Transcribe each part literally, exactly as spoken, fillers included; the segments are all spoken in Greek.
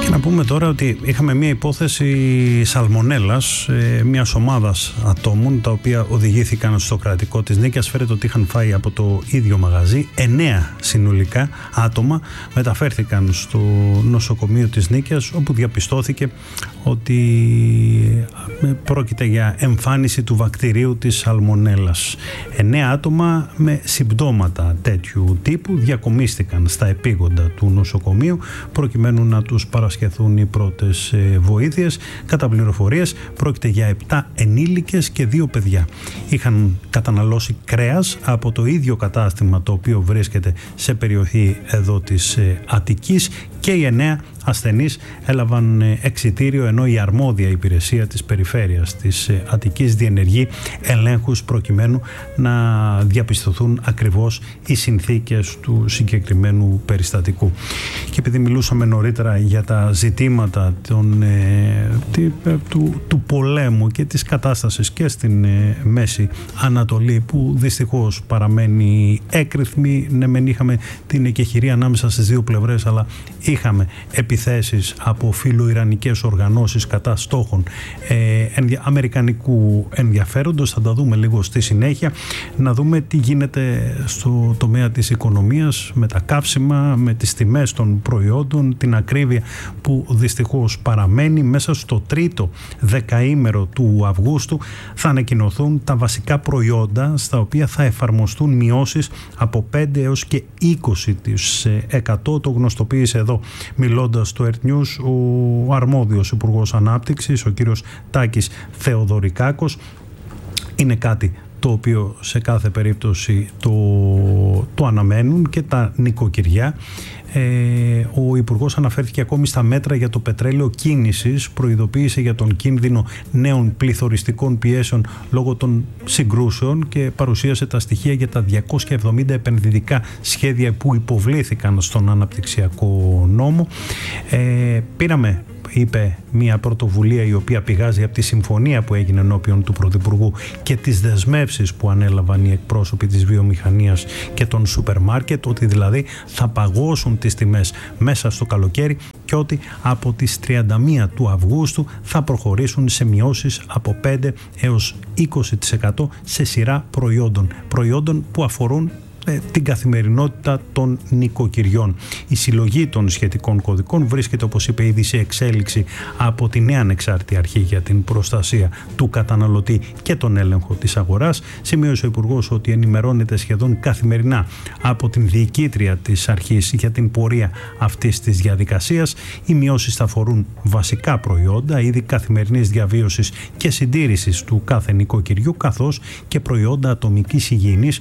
Και να πούμε τώρα ότι είχαμε μια υπόθεση σαλμονέλας μιας ομάδας ατόμων τα οποία οδηγήθηκαν στο κρατικό της Νίκαιας. Φέρεται ότι είχαν φάει από το ίδιο μαγαζί. Εννέα συνολικά άτομα μεταφέρθηκαν στο νοσοκομείο της Νίκαιας, όπου διαπιστώθηκε ότι πρόκειται για εμφάνιση του βακτηρίου της σαλμονέλας. Εννέα άτομα με συμπτώματα τέτοιου τύπου διακομίστηκαν στα επίγοντα του νοσοκομείου προκειμένου να τους παρασχεθούν οι πρώτες βοήθειες. Κατά πληροφορίες πρόκειται για επτά ενήλικες και δύο παιδιά. Είχαν καταναλώσει κρέας από το ίδιο κατάστημα το οποίο βρίσκεται σε περιοχή εδώ της Αττικής, και οι εννέα ασθενείς έλαβαν εξιτήριο, ενώ η αρμόδια υπηρεσία της περιφέρειας της Αττικής διενεργεί ελέγχους προκειμένου να διαπιστωθούν ακριβώς οι συνθήκες του συγκεκριμένου περιστατικού. Και επειδή μιλούσαμε νωρίτερα για τα ζητήματα των, ε, του, του πολέμου και της κατάστασης και στην ε, Μέση Ανατολή, που δυστυχώς παραμένει έκρηθμη, ναι μεν είχαμε την εκεχηρία ανάμεσα στις δύο πλευρές, αλλά είχαμε επιθέσεις από φιλοϊρανικές οργανώσεις κατά στόχων ε, ενδια, αμερικανικού ενδιαφέροντος. Θα τα δούμε λίγο στη συνέχεια. Να δούμε τι γίνεται στο τομέα της οικονομίας, με τα καύσιμα, με τις τιμές των προϊόντων, την ακρίβεια που δυστυχώς παραμένει. Μέσα στο τρίτο δεκαήμερο του Αυγούστου θα ανακοινωθούν τα βασικά προϊόντα στα οποία θα εφαρμοστούν μειώσεις από πέντε έως και είκοσι τοις εκατό. Το γνωστοποίησε εδώ, μιλώντας στο Earth News, ο αρμόδιος Υπουργός Ανάπτυξης, ο κύριος Τάκης Θεοδωρικάκος. Είναι κάτι το οποίο σε κάθε περίπτωση το, το αναμένουν και τα νοικοκυριά. Ε, ο Υπουργός αναφέρθηκε ακόμη στα μέτρα για το πετρέλαιο κίνησης, προειδοποίησε για τον κίνδυνο νέων πληθωριστικών πιέσεων λόγω των συγκρούσεων και παρουσίασε τα στοιχεία για τα διακόσια εβδομήντα επενδυτικά σχέδια που υποβλήθηκαν στον αναπτυξιακό νόμο. Ε, πήραμε, είπε, μια πρωτοβουλία η οποία πηγάζει από τη συμφωνία που έγινε ενώπιον του Πρωθυπουργού και τις δεσμεύσεις που ανέλαβαν οι εκπρόσωποι της βιομηχανίας και των σούπερ μάρκετ, ότι δηλαδή θα παγώσουν τις τιμές μέσα στο καλοκαίρι και ότι από τις τριάντα μία του Αυγούστου θα προχωρήσουν σε μειώσεις από πέντε έως είκοσι τοις εκατό σε σειρά προϊόντων, προϊόντων που αφορούν την καθημερινότητα των νοικοκυριών. Η συλλογή των σχετικών κωδικών βρίσκεται, όπως είπε, ήδη σε εξέλιξη από τη νέα ανεξάρτητη αρχή για την προστασία του καταναλωτή και τον έλεγχο της αγοράς. Σημείωσε ο Υπουργός ότι ενημερώνεται σχεδόν καθημερινά από την διοικήτρια της αρχής για την πορεία αυτής της διαδικασίας. Οι μειώσεις θα αφορούν βασικά προϊόντα, είδη καθημερινής διαβίωσης και συντήρησης του κάθε νοικοκυριού, καθώς και προϊόντα ατομικής υγιεινής,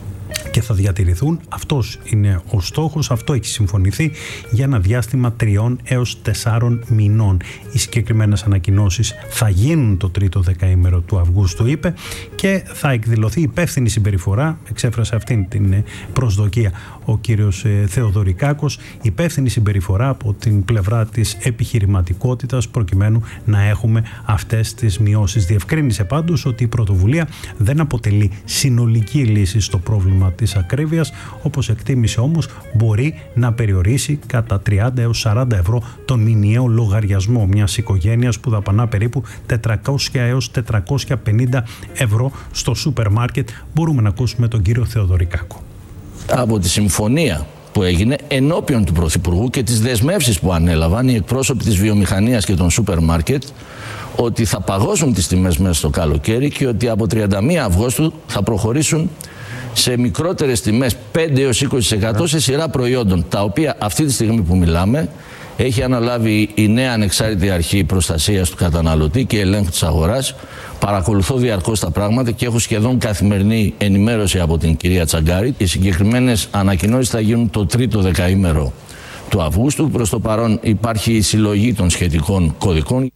και θα διατηρηθούν. Αυτός είναι ο στόχος, αυτό έχει συμφωνηθεί για ένα διάστημα τριών έως τεσσάρων μηνών. Οι συγκεκριμένες ανακοινώσεις θα γίνουν το τρίτο δεκαήμερο του Αυγούστου, είπε, και θα εκδηλωθεί υπεύθυνη συμπεριφορά, εξέφρασε αυτήν την προσδοκία ο κύριος Θεοδωρικάκος, υπεύθυνη συμπεριφορά από την πλευρά της επιχειρηματικότητας προκειμένου να έχουμε αυτές τις μειώσεις. Διευκρίνησε πάντως ότι η πρωτοβουλία δεν αποτελεί συνολική λύση στο πρόβλημα της ακρίβειας, όπως εκτίμησε όμως μπορεί να περιορίσει κατά τριάντα έως σαράντα ευρώ τον μηνιαίο λογαριασμό μιας οικογένειας που δαπανά περίπου τετρακόσια έως τετρακόσια πενήντα ευρώ στο σούπερ μάρκετ. Μπορούμε να ακούσουμε τον κύριο Θεοδωρικάκο. Από τη συμφωνία που έγινε ενώπιον του Πρωθυπουργού και τις δεσμεύσεις που ανέλαβαν οι εκπρόσωποι της βιομηχανίας και των σούπερ μάρκετ, ότι θα παγώσουν τις τιμές μέσα στο καλοκαίρι και ότι από τριάντα μία Αυγούστου θα προχωρήσουν σε μικρότερες τιμές πέντε έως είκοσι τοις εκατό σε σειρά προϊόντων, τα οποία αυτή τη στιγμή που μιλάμε έχει αναλάβει η νέα ανεξάρτητη αρχή προστασίας του καταναλωτή και ελέγχου της αγοράς. Παρακολουθώ διαρκώς τα πράγματα και έχω σχεδόν καθημερινή ενημέρωση από την κυρία Τσαγκάρη. Οι συγκεκριμένες ανακοινώσεις θα γίνουν το τρίτο δεκαήμερο του Αυγούστου. Προς το παρόν υπάρχει η συλλογή των σχετικών κωδικών.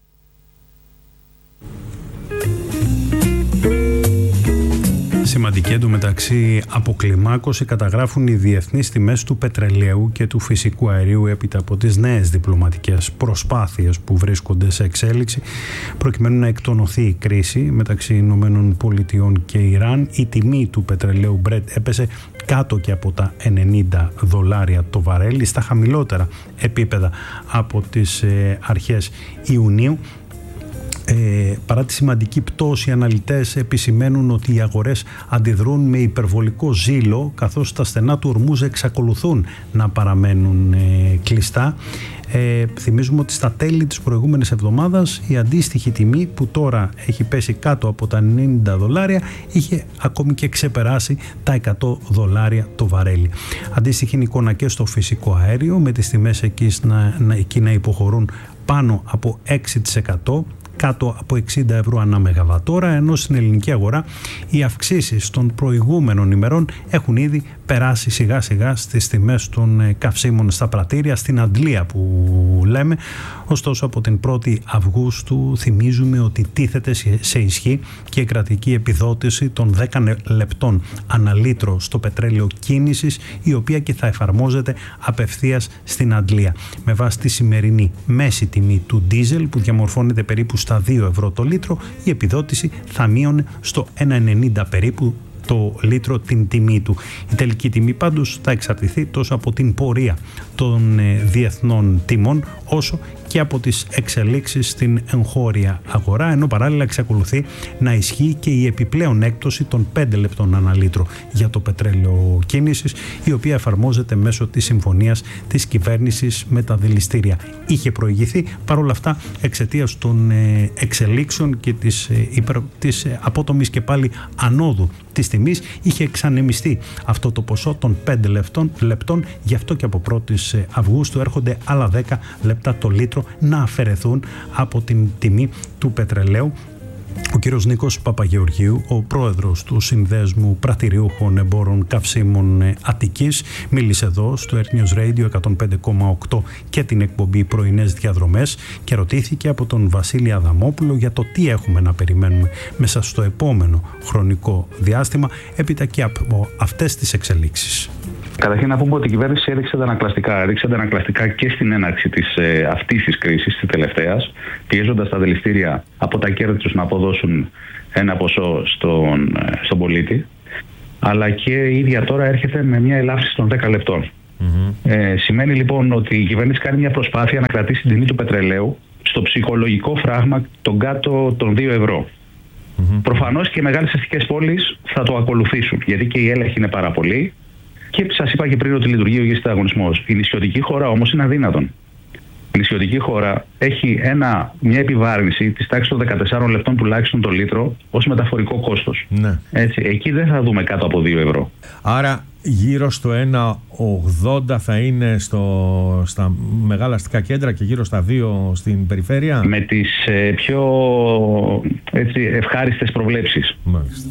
Σημαντική εντωμεταξύ αποκλιμάκωση καταγράφουν οι διεθνείς τιμές του πετρελαίου και του φυσικού αερίου έπειτα από τις νέες διπλωματικές προσπάθειες που βρίσκονται σε εξέλιξη προκειμένου να εκτονωθεί η κρίση μεταξύ Ηνωμένων Πολιτειών και Ιράν. Η τιμή του πετρελαίου Brent έπεσε κάτω και από τα ενενήντα δολάρια το βαρέλι, στα χαμηλότερα επίπεδα από τις ε, αρχές Ιουνίου. Ε, παρά τη σημαντική πτώση, οι αναλυτές επισημαίνουν ότι οι αγορές αντιδρούν με υπερβολικό ζήλο, καθώς τα στενά του Ορμούζ εξακολουθούν να παραμένουν ε, κλειστά. Ε, θυμίζουμε ότι στα τέλη της προηγούμενης εβδομάδας η αντίστοιχη τιμή, που τώρα έχει πέσει κάτω από τα ενενήντα δολάρια, είχε ακόμη και ξεπεράσει τα εκατό δολάρια το βαρέλι. Αντίστοιχη είναι εικόνα και στο φυσικό αέριο, με τις τιμές εκεί να, να, εκεί να υποχωρούν πάνω από έξι τοις εκατό, κάτω από εξήντα ευρώ ανά μεγαβατόρα, ενώ στην ελληνική αγορά οι αυξήσεις των προηγούμενων ημερών έχουν ήδη περάσει σιγά σιγά στις τιμές των καυσίμων στα πρατήρια, στην αντλία που λέμε. Ωστόσο, από την πρώτη Αυγούστου θυμίζουμε ότι τίθεται σε ισχύ και η κρατική επιδότηση των δέκα λεπτών ανά λίτρο στο πετρέλαιο κίνησης, η οποία και θα εφαρμόζεται απευθείας στην αντλία. Με βάση τη σημερινή μέση τιμή του ντίζελ, που διαμορφώνεται περίπου στα δύο ευρώ το λίτρο, η επιδότηση θα μείωνε στο ένα ενενήντα περίπου το λίτρο την τιμή του. Η τελική τιμή πάντως θα εξαρτηθεί τόσο από την πορεία των διεθνών τιμών όσο και από τις εξελίξεις στην εγχώρια αγορά, ενώ παράλληλα εξακολουθεί να ισχύει και η επιπλέον έκπτωση των πέντε λεπτών ανά λίτρο για το πετρέλαιο κίνησης, η οποία εφαρμόζεται μέσω της συμφωνίας της κυβέρνησης με τα δηληστήρια. Είχε προηγηθεί παρόλα αυτά εξαιτίας των εξελίξεων και της, υπερ, της απότομης και πάλι ανόδου της τιμής, είχε εξανεμιστεί αυτό το ποσό των πέντε λεπτών, λεπτών, γι' αυτό και από πρώτη Αυγούστου έρχονται άλλα δέκα λεπτά το λίτρο να αφαιρεθούν από την τιμή του πετρελαίου. Ο κύριος Νίκος Παπαγεωργίου, ο πρόεδρος του Συνδέσμου Πρατηριούχων Εμπόρων Καυσίμων Αττικής, μίλησε εδώ στο Earth News Radio εκατόν πέντε κόμμα οκτώ και την εκπομπή Πρωινές Διαδρομές και ρωτήθηκε από τον Βασίλη Αδαμόπουλο για το τι έχουμε να περιμένουμε μέσα στο επόμενο χρονικό διάστημα έπειτα και από αυτές τις εξελίξεις. Καταρχήν να πούμε ότι η κυβέρνηση έδειξε αντανακλαστικά, έδειξε αντανακλαστικά και στην έναρξη της, ε, αυτής της κρίσης, της τελευταίας, πιέζοντας τα δηληστήρια από τα κέρδη τους να αποδώσουν ένα ποσό στον, στον πολίτη, αλλά και η ίδια τώρα έρχεται με μια ελάφρυνση των δέκα λεπτών. Mm-hmm. Ε, σημαίνει λοιπόν ότι η κυβέρνηση κάνει μια προσπάθεια να κρατήσει την τιμή του πετρελαίου στο ψυχολογικό φράγμα των κάτω των δύο ευρώ. Mm-hmm. Προφανώς και οι μεγάλες αστικές πόλεις θα το ακολουθήσουν, γιατί και οι έλεγχοι είναι πάρα πολλοί. Και σας είπα και πριν ότι λειτουργεί ο υγιής ανταγωνισμός. Η νησιωτική χώρα όμως είναι αδύνατον. Η νησιωτική χώρα έχει ένα, μια επιβάρυνση της τάξης των δεκατεσσάρων λεπτών τουλάχιστον το λίτρο ως μεταφορικό κόστος. Ναι. Έτσι, εκεί δεν θα δούμε κάτω από δύο ευρώ. Άρα γύρω στο ένα ογδόντα θα είναι στο, στα μεγάλα αστικά κέντρα και γύρω στα δύο στην περιφέρεια. Με τις ε, πιο έτσι, ευχάριστες προβλέψεις. Μάλιστα.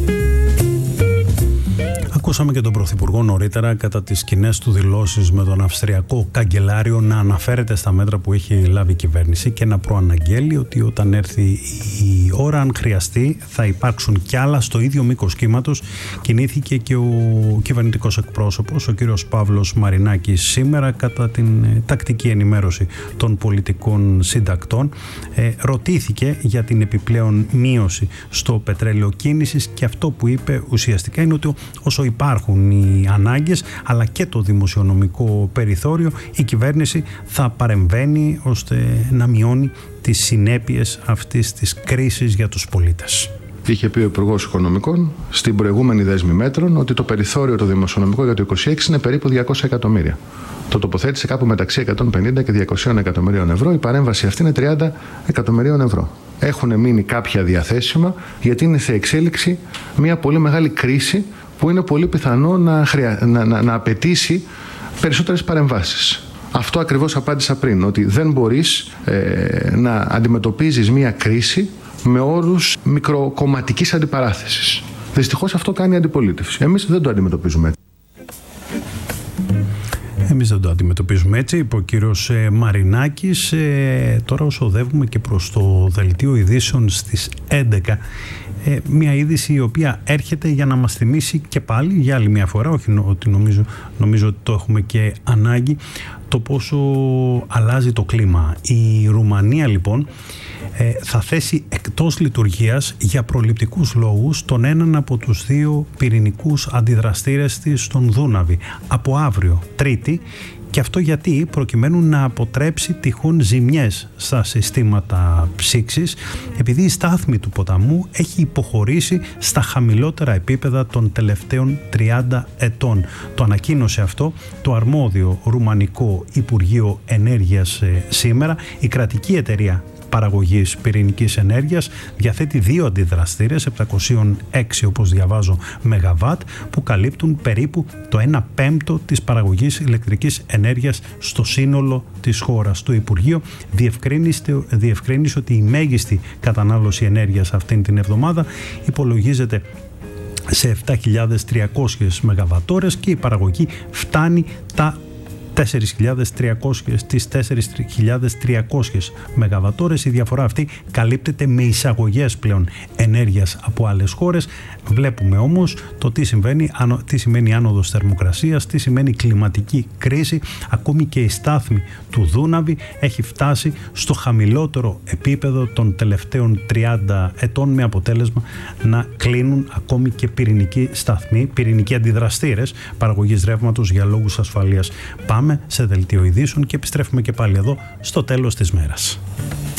Ακούσαμε και τον Πρωθυπουργό νωρίτερα κατά τις κοινές του δηλώσεις με τον Αυστριακό Καγκελάριο να αναφέρεται στα μέτρα που έχει λάβει η κυβέρνηση και να προαναγγέλει ότι όταν έρθει η ώρα, αν χρειαστεί, θα υπάρξουν κι άλλα στο ίδιο μήκος κύματος. Κινήθηκε και ο κυβερνητικός εκπρόσωπος, ο κύριος Παύλος Μαρινάκης, σήμερα κατά την τακτική ενημέρωση των πολιτικών συντακτών. Ε, ρωτήθηκε για την επιπλέον μείωση στο πετρέλαιο κίνησης και αυτό που είπε ουσιαστικά είναι ότι όσο υπάρχουν οι ανάγκες αλλά και το δημοσιονομικό περιθώριο, η κυβέρνηση θα παρεμβαίνει ώστε να μειώνει τις συνέπειες αυτής της κρίσης για τους πολίτες. Είχε πει ο Υπουργός Οικονομικών στην προηγούμενη δέσμη μέτρων ότι το περιθώριο το δημοσιονομικό για το είκοσι έξι είναι περίπου διακόσια εκατομμύρια. Το τοποθέτησε κάπου μεταξύ εκατόν πενήντα και διακόσια εκατομμυρίων ευρώ. Η παρέμβαση αυτή είναι τριάντα εκατομμυρίων ευρώ. Έχουν μείνει κάποια διαθέσιμα γιατί είναι σε εξέλιξη μια πολύ μεγάλη κρίση που είναι πολύ πιθανό να, χρειά, να, να, να απαιτήσει περισσότερες παρεμβάσεις. Αυτό ακριβώς απάντησα πριν, ότι δεν μπορείς ε, να αντιμετωπίζεις μια κρίση με όρους μικροκομματικής αντιπαράθεσης. Δυστυχώς αυτό κάνει η αντιπολίτευση. Εμείς δεν το αντιμετωπίζουμε έτσι. Εμείς δεν το αντιμετωπίζουμε έτσι, είπε ο κύριος Μαρινάκης. Ε, τώρα οσοδεύουμε και προς το δελτίο ειδήσεων στις έντεκα. Ε, μια είδηση η οποία έρχεται για να μας θυμίσει και πάλι για άλλη μια φορά, όχι ότι νομίζω, νομίζω ότι το έχουμε και ανάγκη, το πόσο αλλάζει το κλίμα. Η Ρουμανία λοιπόν ε, θα θέσει εκτός λειτουργίας για προληπτικούς λόγους τον έναν από τους δύο πυρηνικούς αντιδραστήρες της στον Δούναβη από αύριο, Τρίτη. Και αυτό γιατί προκειμένου να αποτρέψει τυχόν ζημιές στα συστήματα ψήξης, επειδή η στάθμη του ποταμού έχει υποχωρήσει στα χαμηλότερα επίπεδα των τελευταίων τριάντα ετών. Το ανακοίνωσε αυτό το αρμόδιο Ρουμανικό Υπουργείο Ενέργειας σήμερα. Η κρατική εταιρεία παραγωγής πυρηνικής ενέργειας διαθέτει δύο αντιδραστήρες επτακόσια έξι, όπως διαβάζω, μεγαβάτ, που καλύπτουν περίπου το ένα πέμπτο της παραγωγής ηλεκτρικής ενέργειας στο σύνολο της χώρας. Το Υπουργείο διευκρίνησε ότι η μέγιστη κατανάλωση ενέργειας αυτήν την εβδομάδα υπολογίζεται σε επτά χιλιάδες τριακόσιες μεγαβατόρες και η παραγωγή φτάνει τα τέσσερις χιλιάδες τριακόσιες, τις τέσσερις χιλιάδες τριακόσιες μεγαβατόρες. Η διαφορά αυτή καλύπτεται με εισαγωγές πλέον ενέργειας από άλλες χώρες. Βλέπουμε όμως το τι συμβαίνει, τι σημαίνει άνοδος θερμοκρασίας, τι σημαίνει κλιματική κρίση. Ακόμη και η στάθμη του Δούναβη έχει φτάσει στο χαμηλότερο επίπεδο των τελευταίων τριάντα ετών, με αποτέλεσμα να κλείνουν ακόμη και πυρηνικοί σταθμοί, πυρηνικοί αντιδραστήρες παραγωγής ρεύματος για λόγους ασφαλείας. Πάμε σε δελτίο ειδήσεων και επιστρέφουμε και πάλι εδώ στο τέλος της μέρας.